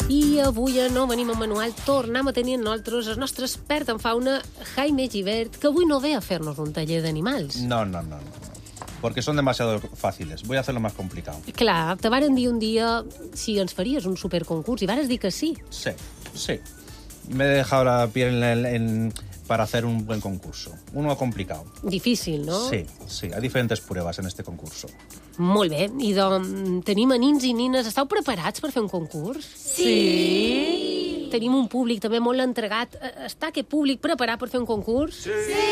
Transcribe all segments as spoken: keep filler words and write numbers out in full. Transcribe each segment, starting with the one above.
I avui no venim a manual, tornem a tenir nosaltres el nostre expert en fauna, Jaime Gibert, que avui no ve a fer-nos un taller d'animals. No, no, no, no. Porque son demasiado fáciles. Voy a hacerlo más complicado. Clar, te varen dir un dia si ens faries un superconcurs i vares dir que sí. Sí, sí. Me he dejado la piel en, en, para hacer un buen concurso. Uno complicado. Difícil, no? Sí, sí. Hay diferentes pruebas en este concurso. Molt bé. I doncs tenim a nins i nines. Esteu preparats per fer un concurs? Sí! Tenim un públic també molt entregat. Està aquest públic preparat per fer un concurs? Sí!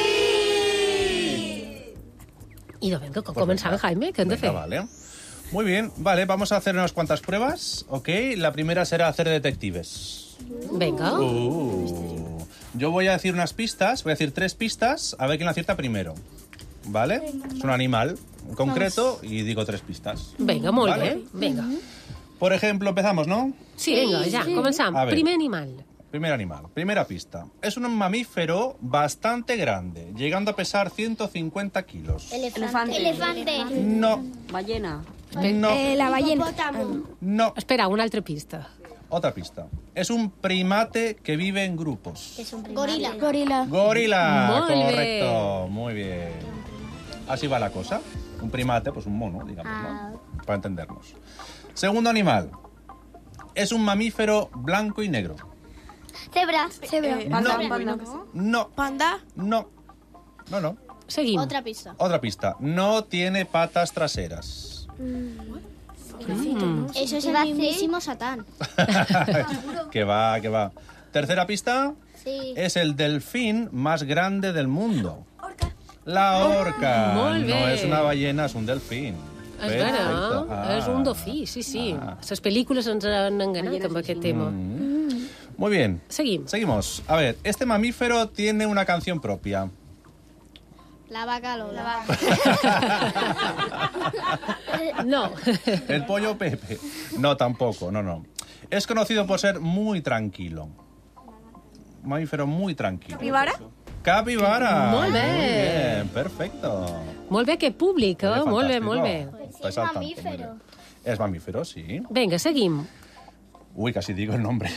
I doncs vinga, pues començam, venga, Jaime, què hem de fer? Vale. Muy bien, vale, vamos a hacer unas cuantas pruebas, ¿ok? La primera será hacer detectives. Venga. Uh, yo voy a decir unas pistas, voy a decir tres pistas, a ver quién la acierta primero. ¿Vale? Venga. Es un animal en concreto y digo tres pistas. Venga, molt ¿Vale? bé. Venga. Por ejemplo, empezamos, ¿no? Sí, venga, ya, sí. Començam. Primer animal. Primer animal. Primera pista. Es un mamífero bastante grande, llegando a pesar ciento cincuenta kilos. Elefante. Elefante. No. Ballena. No. Eh, la ballena. No. Espera, una altra pista. Otra pista. Es un primate que vive en grupos. Es un gorila. Gorila. Gorila. Muy Correcto. bien. Muy bien. Así va la cosa. Un primate, pues un mono, digamos, Ah. ¿no? Para entendernos. Segundo animal. Es un mamífero blanco y negro. Cebra. Cebra. Eh, Panda. no. Panda. No. Panda. No. No, no. Seguim. Otra pista. Otra pista. No tiene patas traseras. Mm. Eso es el mismísimo Satán. Que va, que va. Tercera pista. Sí. Es el delfín más grande del mundo. La orca. Molt bé. No es una ballena, es un delfín. És vera, ah. És un dofí, sí, sí. Ah. Les pel·lícules ens han enganat amb aquest tema. Mm. Muy bien. Seguim. Seguimos. A ver, este mamífero tiene una canción propia. La vaca Lola. No. El pollo Pepe. No, tampoco, no, no. Es conocido por ser muy tranquilo. Un mamífero muy tranquilo. ¿Capibara? Capibara. Molt bé. Muy bien, perfecto. Molt bé aquest públic, eh? Molt bé, molt bé. Es mamífero. Es mamífero, sí. Vinga, seguim. Uy, casi digo el nombre.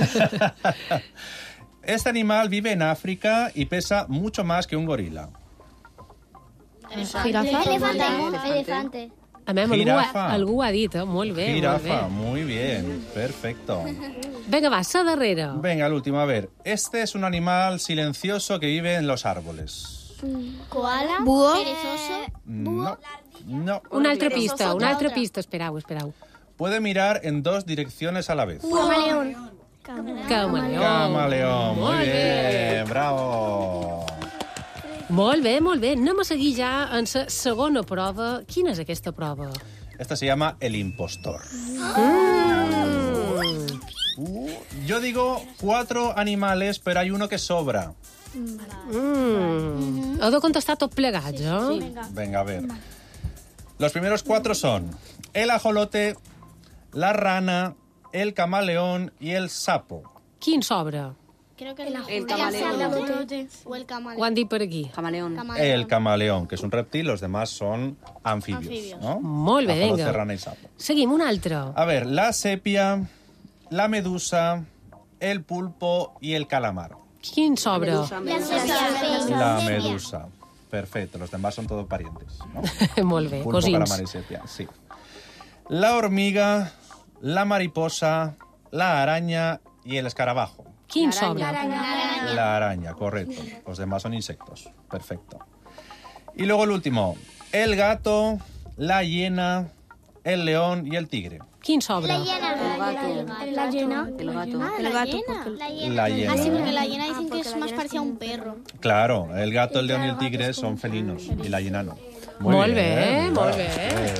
Este animal vive en África y pesa mucho más que un gorila. Jirafa. Elefante. Elefante. A mi, algú, Jirafa. algú ha dit, eh? Molt bé, Jirafa, molt muy bien, perfecto. bé. Vinga, va, sa darrere. Venga, el último, a ver. Este es un animal silencioso que vive en los árboles. Koala. Búho. Perezoso. No, no. Una altra pista, una altra pista. Esperau, esperau. Puede mirar en dos direcciones a la vez. Camaleón. Camaleón. Camaleón, muy Molt bé. bien, bravo. Molt bé, molt bé. Anem a seguir ja en la segona prova. Quina és aquesta prova? Esta se llama el impostor. Mm. Uh, yo digo cuatro animales, pero hay uno que sobra. Mm. Heu de contestar tot plegats, eh? Sí. Venga, a ver. Los primeros cuatro son el ajolote, la rana, el camaleón y el sapo. Quin sobra? Creo que el, el camaleón. O el camaleón. Ho han dit per aquí. Camaleón. El camaleón, que es un reptil, los demás son anfibios. Anfibios. ¿no? Molt bé, Ajolote, vinga. rana y sapo. Seguim, un altre. A ver, la sepia, la medusa, el pulpo y el calamar. Quin sobra? La sepia. La medusa. Perfecto, los demás son todos parientes, ¿no? Molt bé, Pulpo, cosins. calamar y sepia, sí. La hormiga, la mariposa, la araña y el escarabajo. Quin sobra? La araña, correcto. Los demás son insectos. Perfecto. Y luego el último. El gato, la hiena, el león y el tigre. Quin sobra? La hiena. El gato. La hiena. El gato. Ah, la hiena. La hiena. La hiena. Ah, sí, porque la hiena dicen que es más parecida a un perro. Claro, el gato, el león y el tigre son felinos y la hiena no. Molt bé, mira. molt bé. Eh,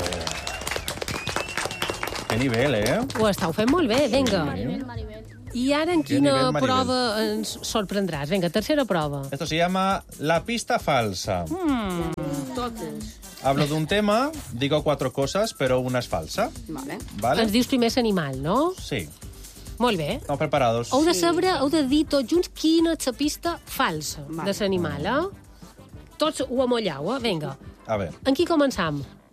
Qué nivel, eh? Ho estàu fent molt bé, vinga. I ara en Que quina nivell, Maribel. prova ens sorprendràs? Vinga, tercera prova. Esto se llama la pista falsa. Totes. Hablo de un tema, digo cuatro cosas, pero una es falsa. Vale. ¿Vale? Ens dius primer l'animal, no? Sí. Molt bé. Estamos preparados. Heu de saber, heu de dir tots junts quina és la pista falsa Vale. de l'animal, eh? Tots ho amolleu, eh? Vinga. A ver. En qui començam?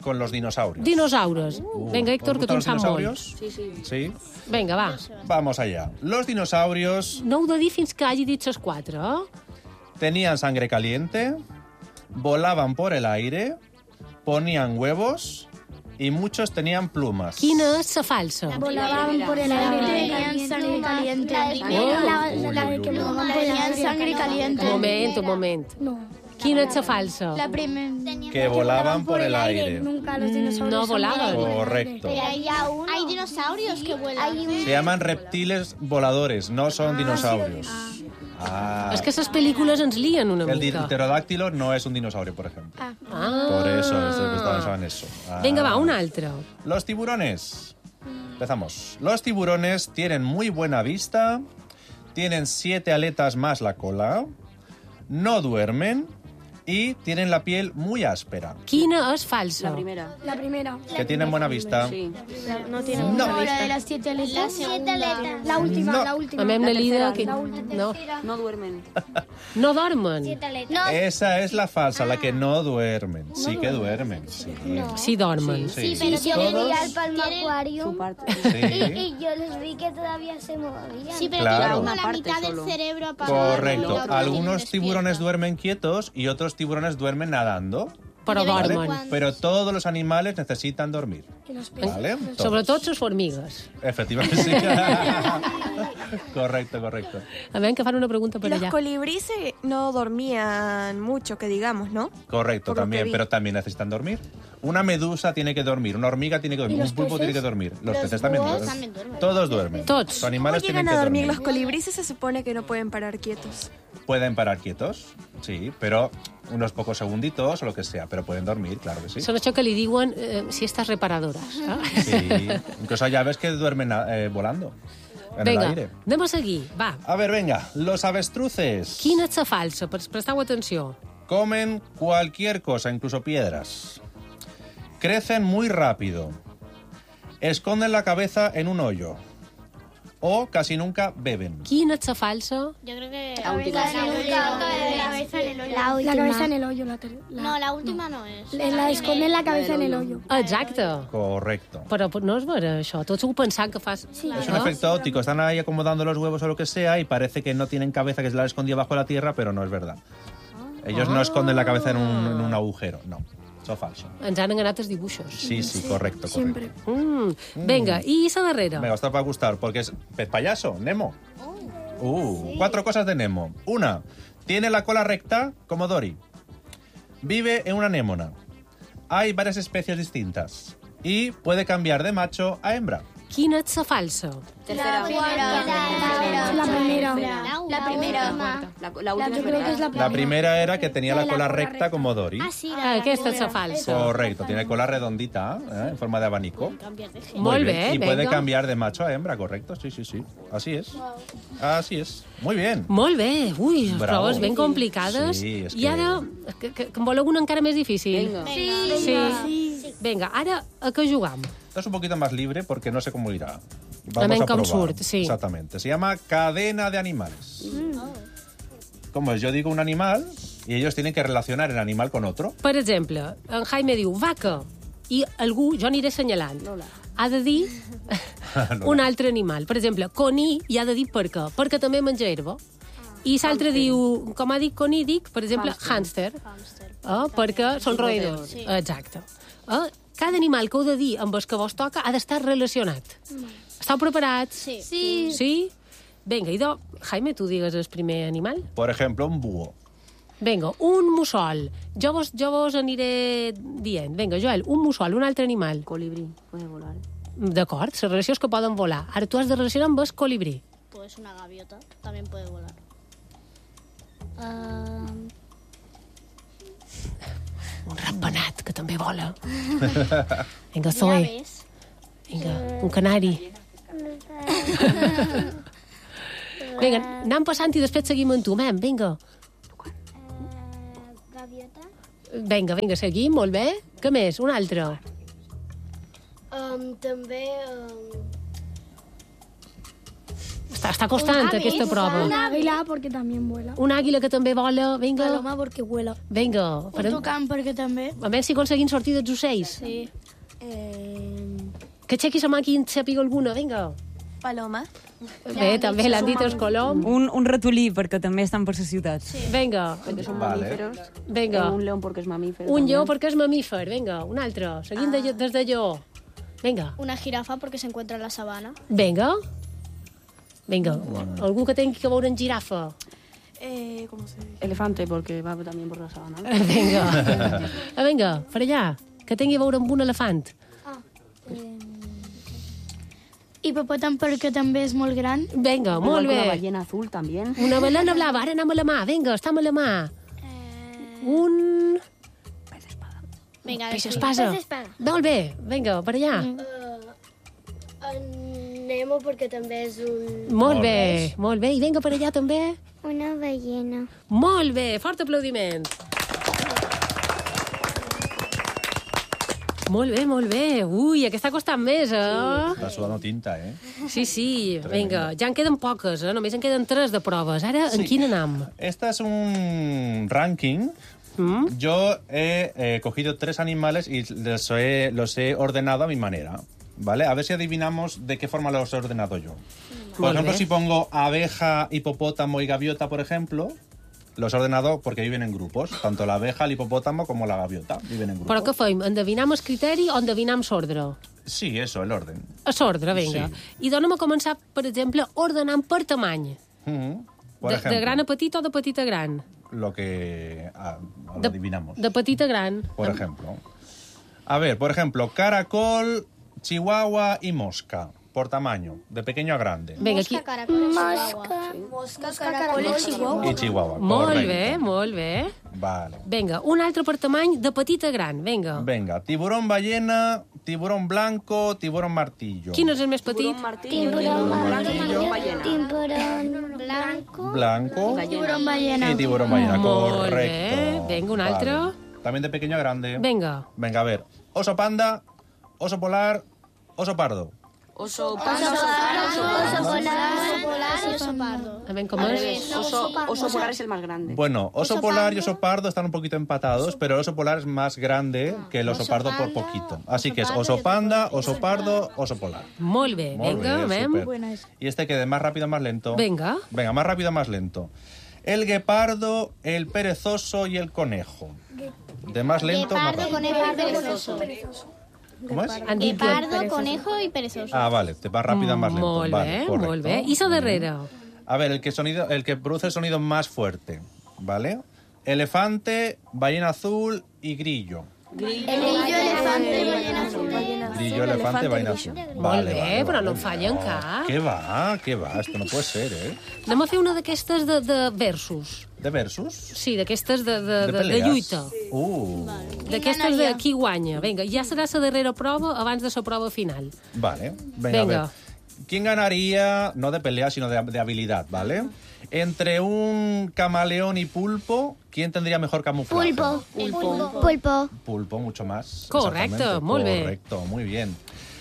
con los dinosaurios. Dinosaures. Uh, Vinga, Héctor, ¿os que tu en gustan sap los molt. dinosaurios? Sí, sí. Sí. Vinga, va. Vamos allá. Los dinosaurios No heu de dir fins que hagi dit les quatre, eh? tenían sangre caliente, volaban por el aire, ponían huevos y muchos tenían plumas. Quina és la falsa? Volaban por el aire, tenían sangre caliente. La, la, la de que volaban por el aire. Sangre caliente. Un moment, un moment. No. Quina és la falsa? La primera. Que volaban por el aire. Nunca los dinosaurios. No volaban. Correcto. Hay, hay dinosaurios que vuelan. Se llaman reptiles voladores, no son dinosaurios. Ah. És que les pel·lícules ens lien una El mica. pterodáctilo no es un dinosaurio, por ejemplo. Ah. Por eso, es que estaba pensando en eso. Ah. Vinga, va, un altre. Los tiburones. Empezamos. Los tiburones tienen muy buena vista, tienen siete aletas más la cola, no duermen y tienen la piel muy áspera. Quina és falsa? La primera. La primera. Que tienen buena vista. Sí. No tiene No. La de las siete aletas. La siete aletas. La última, No. la última. A mi em La Lida... tercera. Que... La No. No duermen. No dormen. No, Esa es la falsa, la que no duermen. Sí que duermen, sí. Sí dormen. Sí. pero yo Todos- venía al Palma Su Aquarium parte. y, Sí. y yo les vi que todavía se movían. Sí, pero Claro. como Una la parte mitad solo. del cerebro apagado. Correcto. y la otra Algunos tienen tiburones despierta. duermen quietos y otros tiburones duermen nadando. Però De vez en dormen. cuando. Pero todos los animales necesitan dormir. ¿Vale? Todos. Sobretot les formigues. Efectivamente, sí. Correcto, correcto. A veure que fan una pregunta per Los allà. colibríes no dormían mucho, que digamos, ¿no? Correcto, Por lo que también, vi. pero también necesitan dormir. Una medusa tiene que dormir, una hormiga tiene que dormir, un pulpo tiene que dormir. Los, peces también búhos duermen. también duermen. Todos duermen. Tots. Los ¿Cómo animales llegan tienen a que dormir? dormir. Los colibríes se supone que no pueden parar quietos. Pueden parar quietos, sí, pero unos pocos segunditos o lo que sea, pero pueden dormir, claro que sí. Són això que li diuen eh, siestas reparadores. Eh? Sí, incluso hay aves que duermen eh, volando en Vinga, el aire. anem a seguir. Va. A ver, venga, los avestruces Quina és la falsa? Per presteu atenció. comen cualquier cosa, incluso piedras. Crecen muy rápido. Esconden la cabeza en un hoyo. O casi nunca beben. Quina és la falsa? Yo creo que La última. La cabeza en el hoyo. La, la cabeza en el hoyo. La, ter- la- No, la última no es. la, la esconden la cabeza en el hoyo. Exacte. Correcto. Però no és vera, això. Tots ho pensant que fas... Sí. Es un efecto óptico. Están ahí acomodando los huevos o lo que sea y parece que no tienen cabeza, que se la han escondido bajo la tierra, pero no es verdad. Ellos no esconden la cabeza en un, en un agujero, no. Eso es falso. Ens han enganat els dibuixos. Sí, sí, correcto, correcto. Siempre. Mm. Vinga, i la darrera? Me gusta para gustar porque es pez payaso, Nemo. Uh, cuatro cosas de Nemo. Una, tiene la cola recta como Dory. Vive en una anémona. Hay varias especies distintas. Y puede cambiar de macho a hembra. Quina és la falsa? Tercera. La primera. La primera. La, la última Yo es creo que verdad. es la La primera. primera era que tenía la cola recta como Dory. Ah, sí, Ah, aquesta és la falsa. Correcto, tiene cola redondita, ¿eh? En forma de abanico. Muy Molt bien. bé, Y puede vinga. cambiar de macho a hembra, correcto, sí, sí, sí. Así es. Así es. Muy bien. Molt bé. Ui, les Bravo. proves ben complicades. Sí, és I que- ara, que, que, que en voleu una encara més difícil? Vinga. Sí. Vinga, ara a què jugam? Esto es un poquito más libre porque no sé cómo irá. También Vamos a com probar. surt, sí. Exactamente. Se llama cadena de animales. Como es, yo digo un animal y ellos tienen que relacionar el animal con otro. Per exemple, en Jaime diu vaca i algú, jo aniré assenyalant, ha de dir un altre animal. Per exemple, coní i ha de dir per què, perquè també menja herba. I l'altre diu, com ha dit coní, dic, per exemple, hàmster, eh, perquè són roedors. Exacte. Eh, cada animal que heu de dir amb el que vos toca ha d'estar relacionat. Esteu preparats? Sí. Sí. Sí? Vinga, idò, Jaime, tu digues el primer animal. Por ejemplo, un búho. Vinga, un mussol. Jo vos, jo vos aniré dient. Vinga, Joel, un mussol, un altre animal. Colibrí. Puede volar. D'acord, la relació és que poden volar. Ara tu has de relacionar amb el colibrí. Pues una gaviota también puede volar. Ah, Un ratpenat, que també vola. Vinga, Zoe. ves. Vinga, un canari. Vinga, anem passant i després seguim amb tu, mem. Vinga. Gaviota. Vinga, vinga, seguim, molt bé. Què més? Un altre. Um, també... Um, Està, està costant aquesta prova. Un águila porque también vuela. Una àguila que també vola. Vinga, Paloma porque vuela. vinga. Un Farem... tucán perquè també. A veure si aconseguim sortir dels ocells. Sí. Eh, Que aixequi la mà qui en sàpiga alguna, vinga. Paloma. Bé, també l'han dit els coloms. Un, un ratolí, perquè també estan per la ciutat. Sí. Vinga, Perquè són Vale. mamíferos. vinga. Un león porque es mamífero. Un lleó también. perquè és mamífer, vinga, un altre. Seguim de, des de lleó. Vinga, Una jirafa porque se encuentra en la sabana. vinga. Vinga, algú que tingui que veure en girafa. Eh, ¿Cómo se dice? Elefante porque va también por la sabana. Vinga. Ah, vinga, per allà, que tingui a veure amb un elefant. Hipopòtam perquè també és molt gran. Vinga, molt Igual que La bé. ballena azul también. Una balena blava, ara anem a la mà, vinga, estem a la mà. Un... Vinga, Peix espasa. Molt bé, vinga, per allà. Nemo porque també és un... Molt bé, molt bé. I vinga per allà també. Una ballena. Molt bé, fort aplaudiment. Molt bé, molt bé. Ui, aquesta ha costat més, eh? Està sudant tinta, eh? Sí, sí. Vinga, ja en queden poques, eh? Només en queden tres de proves. Ara, en quin anam? Este es un ranking. Mm? Yo he eh, cogido tres animales y los he, los he ordenado a mi manera. ¿Vale? A ver si adivinamos de qué forma los he ordenado yo. Por Molt ejemplo, bé. si pongo abeja, hipopótamo y gaviota, por ejemplo, los he ordenado porque viven en grupos. Tanto la abeja, el hipopótamo como la gaviota viven en grupos. Però què fem? Endevinam el criteri o endevinam l'ordre? Sí, eso, el orden. A l'ordre, vinga. Sí. I donem a començar, per exemple, ordenant per tamany. Mm. Por De, ejemplo, de gran a petit o de petit a gran? lo que ah, lo De, adivinamos. de petit a gran. Por ejemplo. A ver, por ejemplo, caracol, chihuahua y mosca. Por tamaño, de pequeño a grande. Vinga, aquí... Mosca. Mosca, caracol i chihuahua. Y chihuahua. Molt correcto. bé, molt bé. Vale. Vinga, un altre per tamany de petit a gran. Vinga. Venga, tiburón ballena, tiburón blanco, tiburón martillo. Quin és el més petit? Tiburón martillo. Tiburón martillo. Ballena. Tiburón blanco. Blanco Tiburón ballena. y tiburón ballena, Molt correcto. bé. Venga, un altre. Vale. También de pequeño a grande. Vinga. Venga, a ver. Oso panda, oso polar, oso pardo. Oso Oso panda. polar, oso polar y oso pardo. A veure com Al és. revés. Oso, oso polar es el más grande. Bueno, oso, Oso polar y panda. oso pardo están un poquito empatados, pero el oso polar es más grande que el oso, Oso pardo por panda, poquito. Así oso que es pardo y oso oso panda, polar. oso pardo, oso polar. Molt bé. Molt Vinga, bé, mem. súper. Y este que de más rápido a más lento. Venga. Venga, más rápido a más lento. El guepardo, el perezoso y el conejo. De más lento a más Guepardo, rápido. conejo y perezoso. ¿Cómo es? Han dit Guepardo, conejo y perezoso. Ah, vale, te vas rápido a más lento. Molt Vale, bé, correcto. molt bé. I la darrera? A ver, el que, sonido, el que produce el sonido más fuerte, ¿vale? Elefante, ballena azul y grillo. El grillo, elefante y ballena azul. Grillo, elefante, ballena azul. Molt bé, però no en fallen cap. ¿Qué va? ¿Qué va? Esto no puede ser, ¿eh? Anem a fer una d'aquestes de, de versus. ¿De versus? Sí, d'aquestes de, de, ¿De de, de peleas? lluita. Uh, D'aquestes de qui guanya. Vinga, ja serà la darrera prova abans de la prova final. vale. Venga, Venga. a ver. ¿Quién ganaría, no de pelea, sino de, de habilidad, ¿vale? Entre un camaleón y pulpo, ¿quién tendría mejor camuflaje? Pulpo. Pulpo. Pulpo. Pulpo, mucho más. Correcto, exactamente. muy bien. Correcto, muy bien.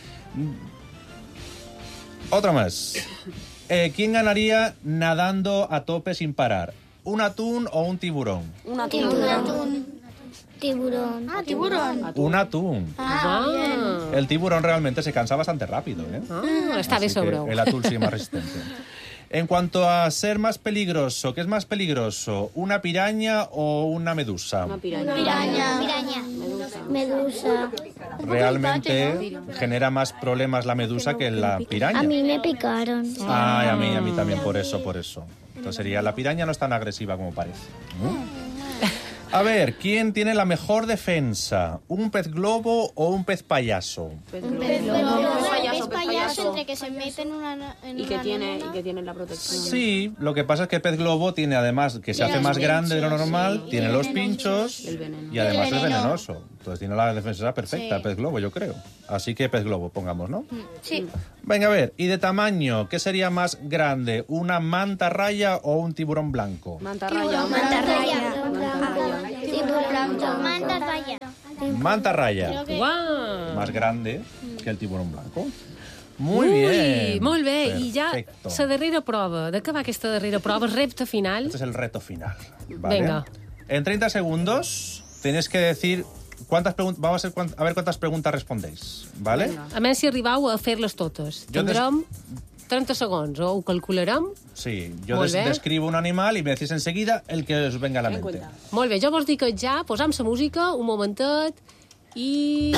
Otra más. Eh, ¿Quién ganaría nadando a tope sin parar? ¿Un atún o un tiburón? Una Tiburón. Tiburón. Ah, tiburón. Un atún. Ah, El tiburón realmente se cansa bastante rápido, ¿eh? ah està bé Así que sobrou. el atún sí es más resistente. En cuanto a ser más peligroso, ¿qué es más peligroso? ¿Una piraña o una medusa? Una piraña. Piraña. Piraña. Medusa. Realmente genera más problemas la medusa que la piraña. A mí me picaron. Ay, a mí, a mí también, por eso, por eso. Entonces sería, la piraña no es tan agresiva como parece. ¿Mm? A ver, ¿quién tiene la mejor defensa? ¿Un pez globo o un pez payaso? Pez Pez globo. globo. Pez Payaso, payaso, pez payaso. entre que se mete en una... En Y que una tiene, nube. y que tiene la protección. Sí, lo que pasa es que el pez globo tiene además, que se hace más grande de lo normal, tiene los pinchos El veneno. y además El es veneno. venenoso. Entonces tiene la defensa perfecta, el pez globo, yo creo. Así que pez globo, pongamos, ¿no? Sí. Venga, a ver, y de tamaño, ¿qué sería más grande? ¿Una manta raya o un tiburón blanco? Manta raya. Manta raya. Manta raya. Tiburón. Manta raya. Manta raya, Creo que... Uau! más grande que el tiburón blanco. Muy Ui, bien. molt bé. I ja Perfecto. la darrera prova. De què va aquesta darrera prova? Repte final. Este es el reto final. ¿vale? Venga. En treinta segundos tenéis que decir cuántas preguntas. Vamos a ver, cuánt- a ver cuántas preguntas respondéis. ¿Vale? A més, si arribau a fer-les totes. Jo des- Tindrem trenta segons, o ho calcularem? Sí, yo Molt des- bé. describo un animal y me decís enseguida el que os venga a la mente. Molt bé, jo vos dic que ja posam la música, un momentet, i...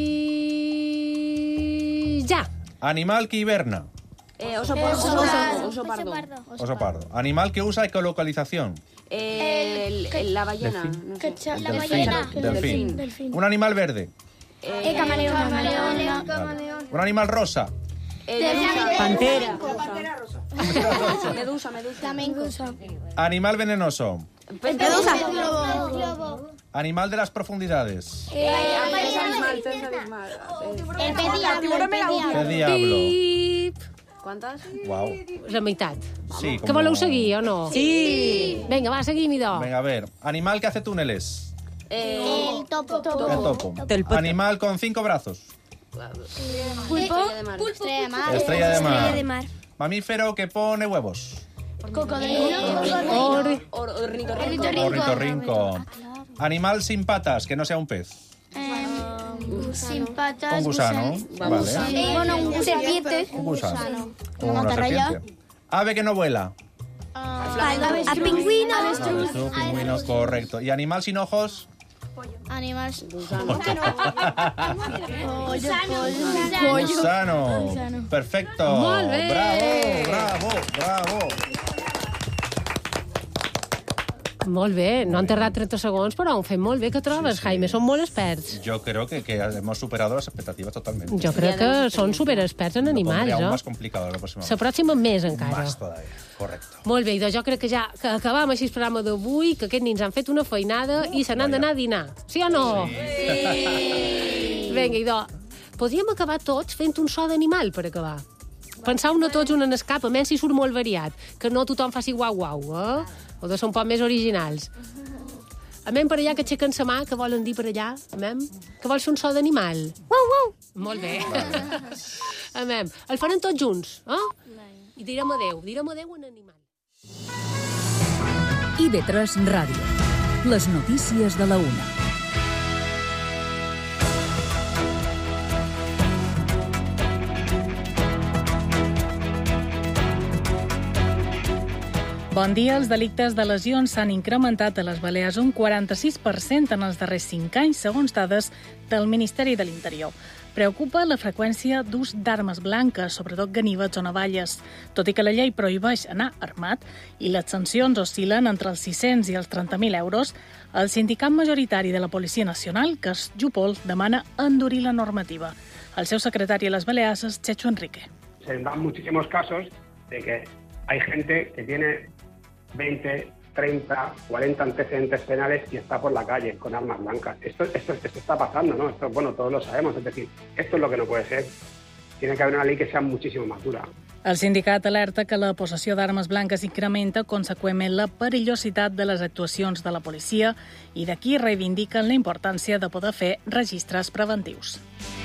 ja! Animal que hiberna. Eh, oso, por- oso, pardo, oso pardo. Oso pardo. Animal que usa ecolocalización. Eh, el- el- la ballena. No sé. La Delfín. ballena. Delfín. Delfín. Un animal verde. Eh, camaleón. Camaleón. Un animal rosa. Eh, medusa. Pantera. Medusa, medusa. Flamenco. Animal venenoso. Medusa. Globo. Animal de las profundidades. Pez abismal, pez abismal. Eh, El pez diablo. El pez diablo. ¿Qué diablo? Pip! ¿Cuántas? Wow. La meitat. Sí, Que como- voleu seguir, o no? Sí. Vinga, va, seguim, idò. Venga, a ver. Animal que hace túneles. Eh, El topo. El topo. Telpota. Animal con cinco brazos. Pulpo. Estrella de mar. Estrella de mar. Estrella de mar. Estrella de mar. Mamífero que pone huevos. Cocodrilo. Or... or- ornitorrinco. Ornitorrinco. Animal sin patas, que no sea un pez. Sin patas. Un gusano. Vale. Bueno, un serpiente. Un gusano. Como Una una mantarraya. serpiente. Ave que no vuela. A pingüino. Avestruz, pingüino, correcto. ¿Y animal sin ojos? Animal. Gusano. Perfecto. Molt bé. Bravo, bravo, bravo. Molt bé, no han tardat trenta segons, però ho hem fet molt bé. Què trobes, Sí, sí. Jaime? Són molt experts. Yo creo que, que hemos superado las expectativas totalmente. Jo crec que són superexperts en Lo animals, pondré aún eh? más complicado la próxima La vez. pròxima més, encara. Más todavía. Correcto. Molt bé, idò, jo crec que ja que acabam així el programa d'avui, que aquests nins han fet una feinada i se n'han d'anar a dinar. Sí o no? Sí! Vinga, idò, podríem acabar tots fent un so d'animal per acabar. Pensau-ne tots un en escap, a menys si surt molt variat, que no tothom faci guau-guau, eh? O de ser un poc més originals. Amem per allà que aixequen sa mà, que volen dir per allà, amem? Que vols fer un so d'animal? Uau, uau! Molt bé. Amem. El farem tots junts, eh? I direm adeu, direm adeu en animal. I V tres Ràdio. Les notícies de la una. Bon dia. Els delictes de lesions s'han incrementat a les Balears un quaranta-sis per cent en els darrers cinc anys, segons dades del Ministeri de l'Interior. Preocupa la freqüència d'ús d'armes blanques, sobretot ganivets o navalles. Tot i que la llei prohibeix anar armat i les sancions oscil·len entre els sis-cents i els trenta mil euros, el sindicat majoritari de la Policia Nacional, que és Jupol, demana endurir la normativa. El seu secretari a les Balears és Checho Enrique. Se dan muchísimos casos de que hay gente que tiene veinte, treinta, cuarenta antecedentes penales y está por la calle con armas blancas. Esto, esto, esto está pasando, ¿no? Esto, bueno, todos lo sabemos. Es decir, esto es lo que no puede ser. Tiene que haber una ley que sea muchísimo más dura. El sindicat alerta que la possessió d'armes blanques incrementa conseqüentment la perillositat de les actuacions de la policia i d'aquí reivindiquen la importància de poder fer registres preventius.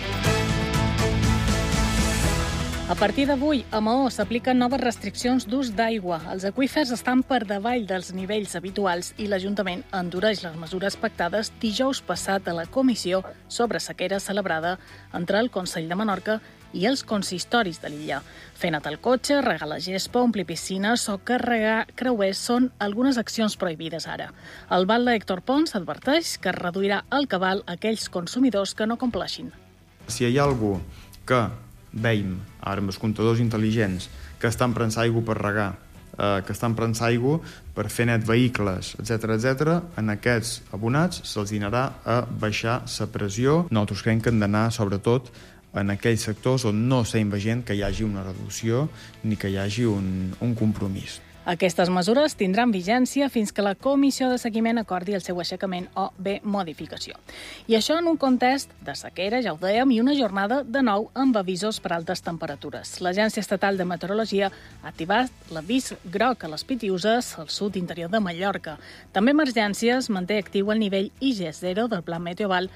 A partir d'avui, a Maó s'apliquen noves restriccions d'ús d'aigua. Els aqüífers estan per davall dels nivells habituals i l'Ajuntament endureix les mesures pactades dijous passat a la comissió sobre sequera celebrada entre el Consell de Menorca i els consistoris de l'illa. Fer net el cotxe, regar la gespa, omplir piscines o carregar creuers són algunes accions prohibides ara. El batlle Héctor Pons adverteix que es reduirà el cabal a aquells consumidors que no compleixin. Si hi ha algú que veiem ara amb els comptadors intel·ligents que estan prenent aigua per regar, eh, que estan prenent aigua per fer net vehicles, etcètera, etcètera, en aquests abonats se'ls dinarà a baixar la pressió. Nosaltres creiem que hem d'anar, sobretot, en aquells sectors on no estem veient que hi hagi una reducció ni que hi hagi un, un compromís. Aquestes mesures tindran vigència fins que la Comissió de Seguiment acordi el seu aixecament o bé modificació. I això en un context de sequera, ja ho dèiem, i una jornada de nou amb avisos per altes temperatures. L'Agència Estatal de Meteorologia ha activat l'avís groc a les Pitiüses, al sud interior de Mallorca. També Emergències manté actiu el nivell I G zero del Pla Meteoval